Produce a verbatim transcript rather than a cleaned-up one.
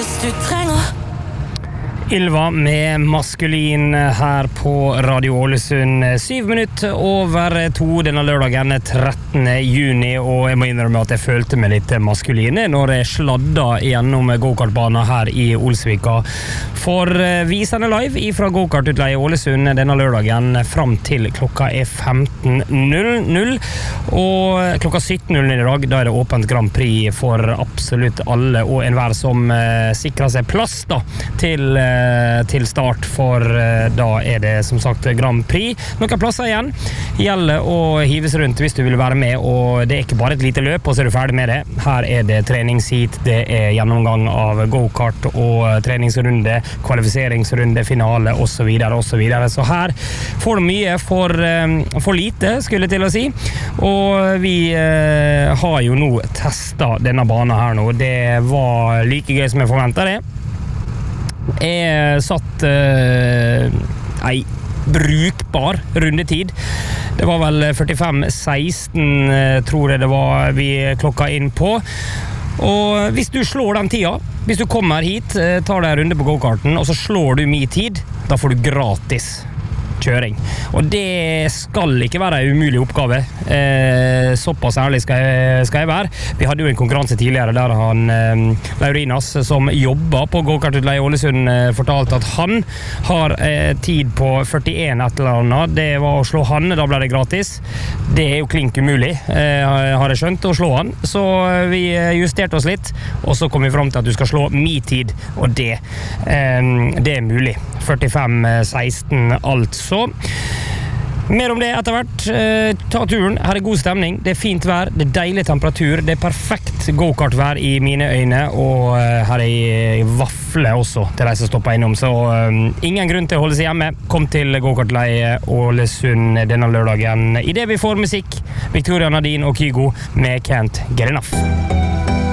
hvis du trenger. Ylva med maskulin her på Radio Ålesund. Syv minutter over to denne lørdagen trettende juni, og jeg må innrømme at jeg følte meg litt maskulin når jeg sladda gjennom go-kartbanen her i Olsvika. For vi sender live fra go-kartutleie i Ålesund denne lørdagen fram til klokka er femten null null, og klokka sytten null null i dag, da er det åpent Grand Prix for absolutt alle og enhver som sikrer seg plass da, til til start, for da er det som sagt Grand Prix. Noen plasser igjen gjelder å hives rundt hvis du vil være med, og det er ikke bare et lite løp og så er du ferdig med det. Her er det treningsheat, det er gjennomgang av go-kart og treningsrunde, kvalifiseringsrunde, finale og så videre og så videre. Så her får du mye for, for lite, skulle jeg til å si, og vi eh, har jo nå testet denne banen her nå. Det var like gøy som jeg forventet det. Jeg satt uh, ei brukbar rundetid. Det var vel førtifem seksten, uh, tror jeg det var vi klokka inn på. Og hvis du slår den tida, hvis du kommer hit, uh, tar deg en runde på go-karten, og så slår du min tid, da får du gratis kjøring. Og det skal ikke være en umulig oppgave. Eh, såpass ærlig skal jeg, skal jeg være. Vi hadde jo en konkurranse tidligere der han eh, Laurinas, som jobber på go-kartutleie i Ålesund, eh, fortalte at han har eh, tid på førtien et eller annet. Det var å slå han, da ble det gratis. Det er jo klink umulig, eh, har jeg skjønt, å slå han. Så vi justerte oss litt, og så kom vi frem til at du skal slå min tid, og det, eh, det er mulig. førtifem seksten altså. Mer om det etter hvert. Eh, ta turen. Her er god stemning. Det er fint vær. Det er deilig temperatur. Det er perfekt go-kartvær i mine øyne. Og eh, her er vafle også til de som stopper innom. Så eh, ingen grunn til å holde seg hjemme. Kom til go-kartleie Ålesund denne lørdagen. I det vi får musikk, Victoria Nadine og Kygo med Can't Get Enough.